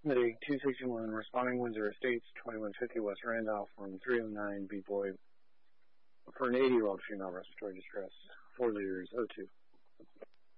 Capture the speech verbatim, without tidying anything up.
The two sixty-one responding Windsor Estates, twenty-one fifty West Randolph, room three oh nine, B boy, for an eighty-year-old female respiratory distress, four liters O two.